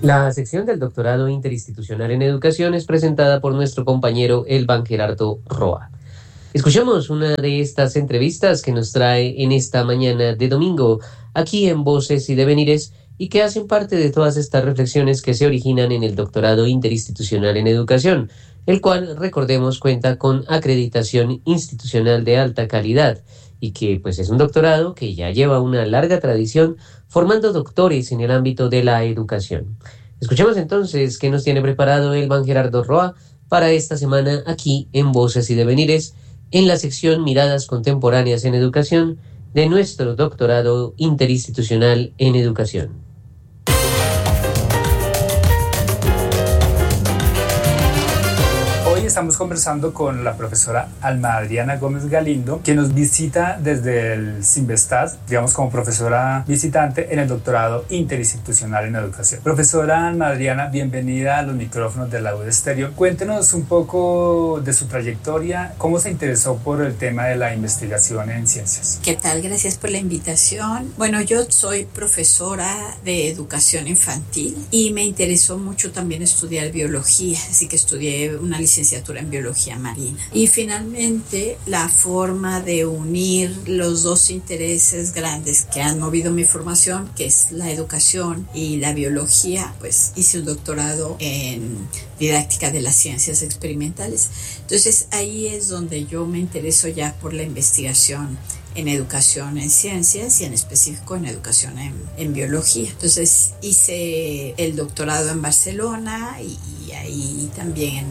La sección del doctorado interinstitucional en educación es presentada por nuestro compañero Elban Gerardo Roa. Escuchamos una de estas entrevistas que nos trae en esta mañana de domingo, aquí en Voces y Devenires, y que hacen parte de todas estas reflexiones que se originan en el doctorado interinstitucional en educación, el cual, recordemos, cuenta con acreditación institucional de alta calidad y que pues es un doctorado que ya lleva una larga tradición formando doctores en el ámbito de la educación. Escuchemos entonces qué nos tiene preparado Elban Gerardo Roa para esta semana aquí en Voces y Devenires, en la sección Miradas Contemporáneas en Educación de nuestro doctorado interinstitucional en educación. Hoy estamos conversando con la profesora Alma Adriana Gómez Galindo, que nos visita desde el CINVESTAD, digamos como profesora visitante en el doctorado interinstitucional en educación. Profesora Alma Adriana, bienvenida a los micrófonos de la UD Estéreo. Cuéntenos un poco de su trayectoria, cómo se interesó por el tema de la investigación en ciencias. ¿Qué tal? Gracias por la invitación. Bueno, yo soy profesora de educación infantil y me interesó mucho también estudiar biología, así que estudié una licenciatura en biología marina. Y finalmente, la forma de unir los dos intereses grandes que han movido mi formación, que es la educación y la biología, pues hice un doctorado en didáctica de las ciencias experimentales. Entonces, ahí es donde yo me intereso ya por la investigación en educación en ciencias y en específico en educación en biología. Entonces hice el doctorado en Barcelona y ahí también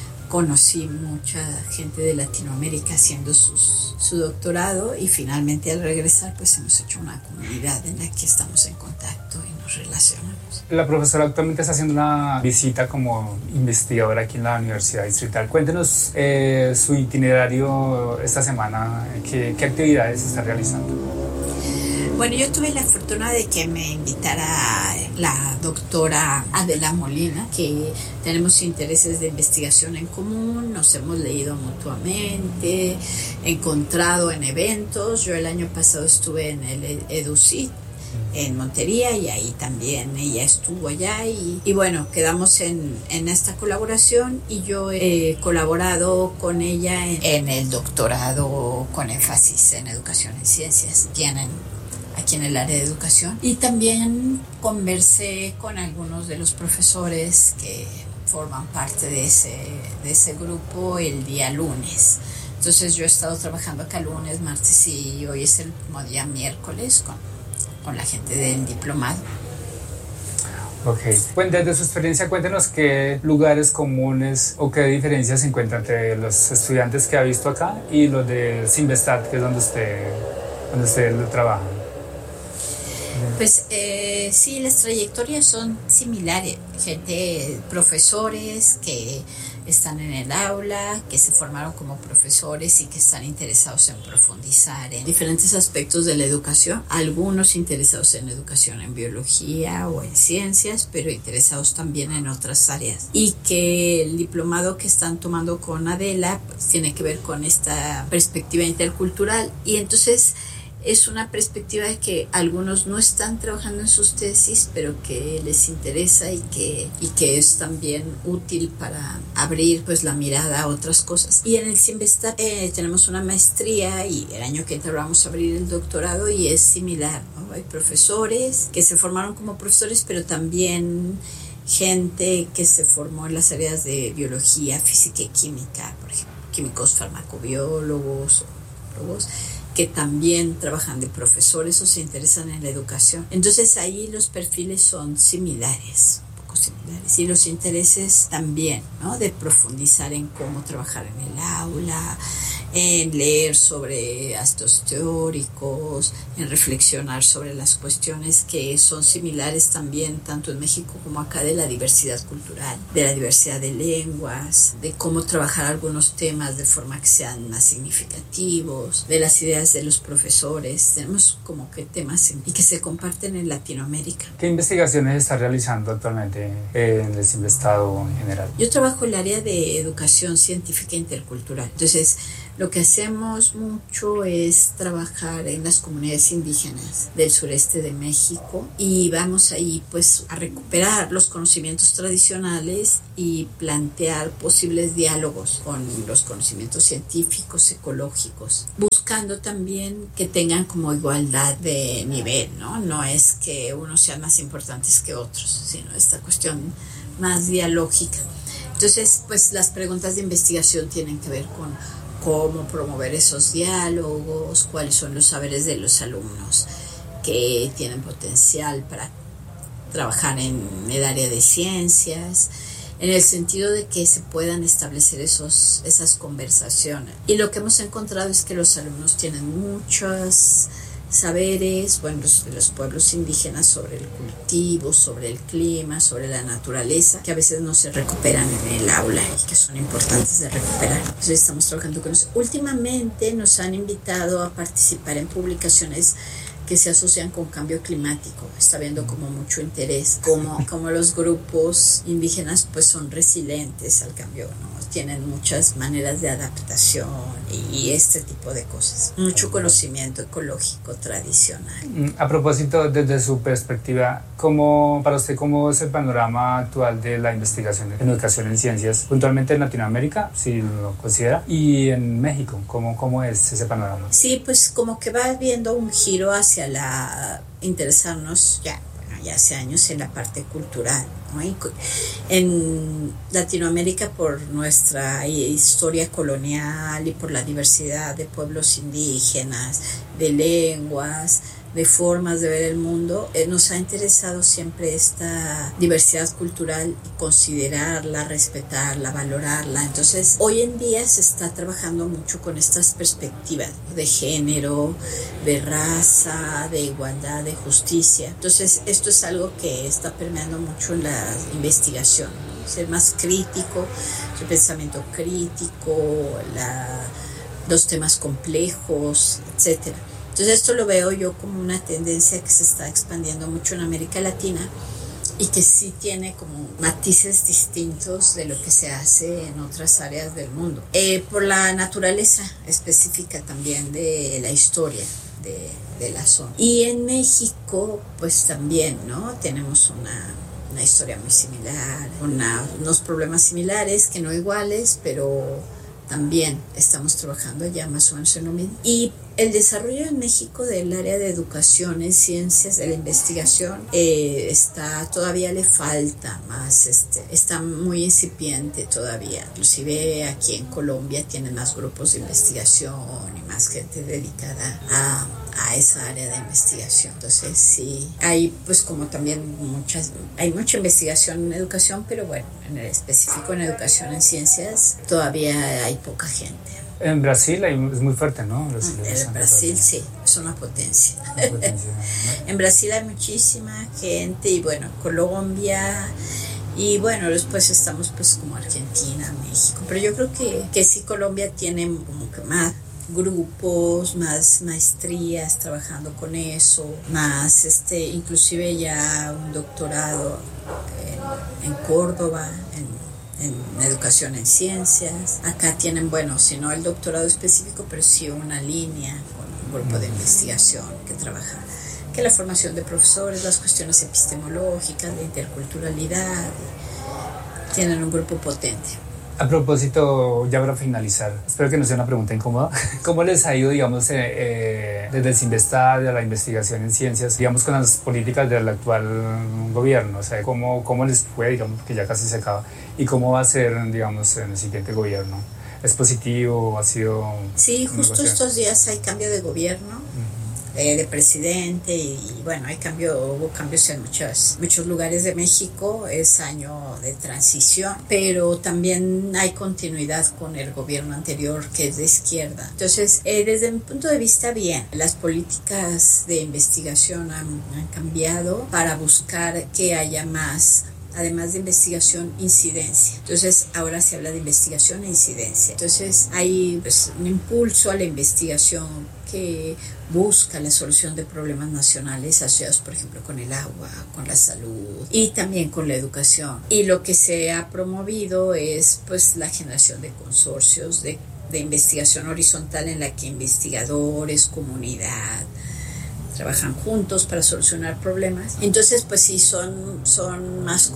conocí mucha gente de Latinoamérica haciendo su doctorado y finalmente al regresar pues hemos hecho una comunidad en la que estamos en contacto y nos relacionamos. La profesora actualmente está haciendo una visita como investigadora aquí en la Universidad Distrital. Cuéntenos su itinerario esta semana, qué actividades está realizando. Bueno, yo tuve la fortuna de que me invitara la doctora Adela Molina, que tenemos intereses de investigación en común, nos hemos leído mutuamente, encontrado en eventos. Yo el año pasado estuve en el EduCit en Montería y ahí también ella estuvo allá y bueno, quedamos en esta colaboración y yo he colaborado con ella en el doctorado con énfasis en educación en ciencias. Tienen aquí en el área de educación y también conversé con algunos de los profesores que forman parte de ese grupo el día lunes. Entonces yo he estado trabajando acá lunes, martes y hoy es el último día miércoles con la gente del diplomado. Ok. Pues desde su experiencia, cuéntenos qué lugares comunes o qué diferencias se encuentran entre los estudiantes que ha visto acá y los de CINVESTAD, que es donde usted trabaja. Pues sí, las trayectorias son similares. Profesores que están en el aula, que se formaron como profesores y que están interesados en profundizar en diferentes aspectos de la educación. Algunos interesados en educación en biología o en ciencias, pero interesados también en otras áreas. Y que el diplomado que están tomando con Adela pues, tiene que ver con esta perspectiva intercultural. Y entonces es una perspectiva de que algunos no están trabajando en sus tesis, pero que les interesa y que es también útil para abrir pues la mirada a otras cosas. Y en el CINVESTAD tenemos una maestría y el año que entra vamos a abrir el doctorado y es similar, ¿no? Hay profesores que se formaron como profesores, pero también gente que se formó en las áreas de biología, física y química, por ejemplo, químicos farmacobiólogos, que también trabajan de profesores o se interesan en la educación. Entonces ahí los perfiles son similares, un poco similares, y los intereses también, ¿no? De profundizar en cómo trabajar en el aula, en leer sobre aspectos teóricos, en reflexionar sobre las cuestiones que son similares también tanto en México como acá de la diversidad cultural, de la diversidad de lenguas, de cómo trabajar algunos temas de forma que sean más significativos, de las ideas de los profesores. Tenemos como que temas y que se comparten en Latinoamérica. ¿Qué investigaciones está realizando actualmente en el CINVESTAD en general? Yo trabajo en el área de educación científica intercultural. Entonces, Lo que hacemos mucho es trabajar en las comunidades indígenas del sureste de México y vamos ahí pues a recuperar los conocimientos tradicionales y plantear posibles diálogos con los conocimientos científicos, ecológicos, buscando también que tengan como igualdad de nivel, ¿no? No es que unos sean más importantes que otros, sino esta cuestión más dialógica. Entonces, pues las preguntas de investigación tienen que ver con cómo promover esos diálogos, cuáles son los saberes de los alumnos que tienen potencial para trabajar en el área de ciencias, en el sentido de que se puedan establecer esas conversaciones. Y lo que hemos encontrado es que los alumnos tienen muchos saberes, bueno, los pueblos indígenas sobre el cultivo, sobre el clima, sobre la naturaleza, que a veces no se recuperan en el aula y que son importantes de recuperar. Entonces estamos trabajando con eso. Últimamente nos han invitado a participar en publicaciones que se asocian con cambio climático. Está habiendo como mucho interés, como los grupos indígenas pues son resilientes al cambio, ¿no? Tienen muchas maneras de adaptación y este tipo de cosas. Mucho conocimiento ecológico tradicional. A propósito, desde su perspectiva, para usted, ¿cómo es el panorama actual de la investigación en educación en ciencias, puntualmente en Latinoamérica, si lo considera, y en México? ¿Cómo es ese panorama? Sí, pues como que va habiendo un giro hacia interesarnos ya hace años en la parte cultural, ¿no? En Latinoamérica, por nuestra historia colonial y por la diversidad de pueblos indígenas, de lenguas, de formas de ver el mundo, nos ha interesado siempre esta diversidad cultural y considerarla, respetarla, valorarla. Entonces, hoy en día se está trabajando mucho con estas perspectivas de género, de raza, de igualdad, de justicia. Entonces, esto es algo que está permeando mucho en la investigación, ¿no? Ser más crítico, el pensamiento crítico, los temas complejos, etcétera. Entonces esto lo veo yo como una tendencia que se está expandiendo mucho en América Latina y que sí tiene como matices distintos de lo que se hace en otras áreas del mundo. Por la naturaleza específica también de la historia de la zona. Y en México pues también, ¿no? Tenemos una historia muy similar, unos problemas similares que no iguales, pero también estamos trabajando ya más o menos en lo mismo. Y el desarrollo en México del área de educación en ciencias de la investigación todavía le falta más, está muy incipiente todavía. Inclusive aquí en Colombia tienen más grupos de investigación y más gente dedicada a esa área de investigación. Entonces sí, hay pues como también hay mucha investigación en educación, pero bueno, en el específico en educación en ciencias todavía hay poca gente. En Brasil es muy fuerte, ¿no? En Brasil sí, es una potencia. ¿No? En Brasil hay muchísima gente y bueno, Colombia y bueno, después estamos pues como Argentina, México, pero yo creo que sí Colombia tiene como que más grupos, más maestrías trabajando con eso, más inclusive ya un doctorado en Córdoba, en educación en ciencias. Acá tienen, bueno, si no el doctorado específico, pero sí una línea con un grupo de investigación que trabaja, que la formación de profesores, las cuestiones epistemológicas, de interculturalidad, tienen un grupo potente. A propósito, ya para finalizar, espero que no sea una pregunta incómoda, ¿cómo les ha ido, digamos, desde el CINVESTAD, de la investigación en ciencias, digamos, con las políticas del actual gobierno? O sea, ¿cómo les fue, digamos, que ya casi se acaba? ¿Y cómo va a ser, digamos, en el siguiente gobierno? ¿Es positivo? ¿Ha sido...? Sí, justo estos días hay cambio de gobierno. De presidente y bueno, hubo cambios en muchos lugares de México. Es año de transición, pero también hay continuidad con el gobierno anterior que es de izquierda. Entonces, desde mi punto de vista, bien, las políticas de investigación han cambiado para buscar que haya más, además de investigación, incidencia. Entonces, ahora se habla de investigación e incidencia. Entonces, hay pues, un impulso a la investigación que busca la solución de problemas nacionales asociados, por ejemplo, con el agua, con la salud y también con la educación. Y lo que se ha promovido es pues la generación de consorcios, de de investigación horizontal en la que investigadores, comunidad, trabajan juntos para solucionar problemas. Entonces, pues sí, son más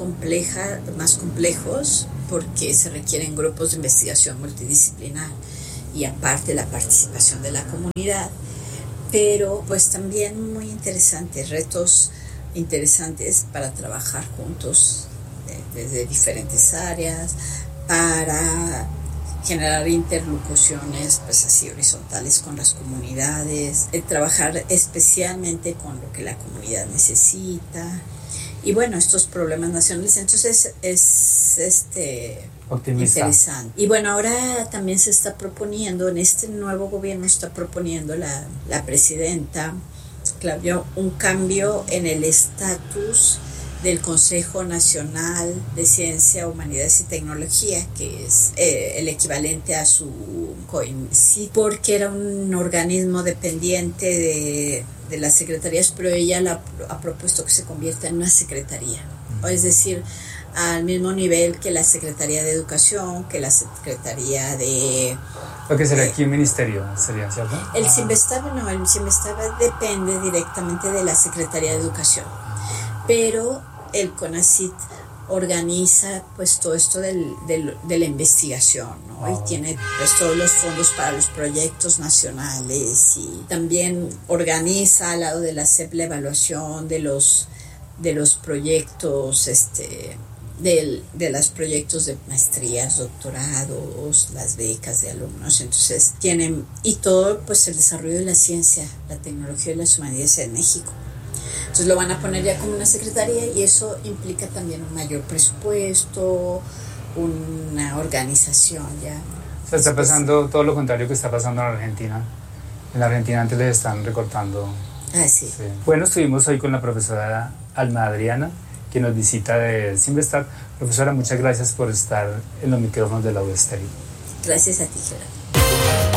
complejos porque se requieren grupos de investigación multidisciplinar y aparte la participación de la comunidad, pero pues también muy interesantes, retos interesantes para trabajar juntos desde diferentes áreas, para generar interlocuciones pues así horizontales con las comunidades, trabajar especialmente con lo que la comunidad necesita y bueno, estos problemas nacionales. Entonces es optimista. Interesante. Y bueno, ahora también se está proponiendo, en este nuevo gobierno está proponiendo la presidenta Claudia, un cambio en el estatus del Consejo Nacional de Ciencia, Humanidades y Tecnología, que es el equivalente a su COINCIT, porque era un organismo dependiente de las secretarías, pero ella ha propuesto que se convierta en una secretaría, es decir, al mismo nivel que la Secretaría de Educación, que la Secretaría de... Lo que sería aquí un ministerio, sería, ¿cierto? El CIMBESTAB depende directamente de la Secretaría de Educación, pero el CONACYT organiza pues todo esto de la investigación, ¿no? Y tiene pues todos los fondos para los proyectos nacionales y también organiza al lado de la SEP la evaluación de los proyectos de los proyectos de maestrías, doctorados, las becas de alumnos. Entonces tienen, y todo pues el desarrollo de la ciencia, la tecnología y las humanidades en México. Entonces lo van a poner ya como una secretaría y eso implica también un mayor presupuesto, una organización ya. O sea, está pasando todo lo contrario que está pasando en Argentina. En Argentina antes les están recortando. Sí. Bueno, estuvimos hoy con la profesora Alma Adriana, que nos visita de CIMBESTAB. Profesora, muchas gracias por estar en los micrófonos de la UESTERI. Gracias a ti, Gerardo.